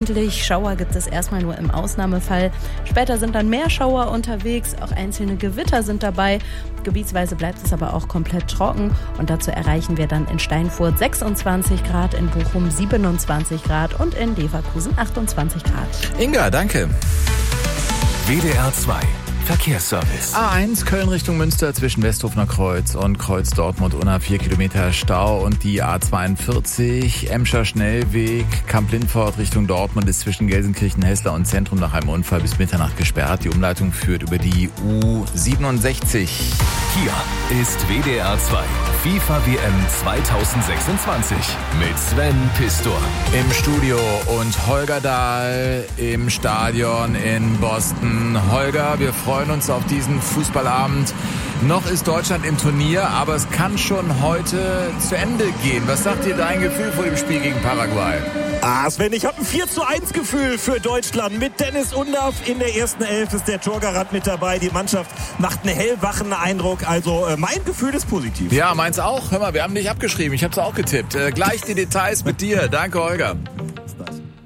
freundlich. Schauer gibt es erstmal nur im Ausnahmefall. Später sind dann mehr Schauer unterwegs, auch einzelne Gewitter sind dabei. Gebietsweise bleibt es aber auch komplett trocken und dazu erreichen wir dann in Steinfurt 26 Grad, in Bochum 27 Grad und in Leverkusen 28 Grad. Inga, danke. WDR 2 Verkehrsservice. A1 Köln Richtung Münster zwischen Westhofener Kreuz und Kreuz Dortmund-Unna 4 Kilometer Stau und die A42 Emscher Schnellweg Kamp-Lindfort Richtung Dortmund ist zwischen Gelsenkirchen-Hessler und Zentrum nach einem Unfall bis Mitternacht gesperrt. Die Umleitung führt über die U67. Hier ist WDR 2 FIFA WM 2026 mit Sven Pistor Im Studio und Holger Dahl im Stadion in Boston. Holger, wir freuen uns auf diesen Fußballabend. Noch ist Deutschland im Turnier, aber es kann schon heute zu Ende gehen. Was sagt dir dein Gefühl vor dem Spiel gegen Paraguay? Sven, ich habe ein 4:1 Gefühl für Deutschland. Mit Dennis Undaff in der ersten Elf ist der Torgarant mit dabei. Die Mannschaft macht einen hellwachen Eindruck. Also mein Gefühl ist positiv. Ja, meins auch. Hör mal, wir haben dich abgeschrieben. Ich habe es auch getippt. Gleich die Details mit dir. Danke, Holger.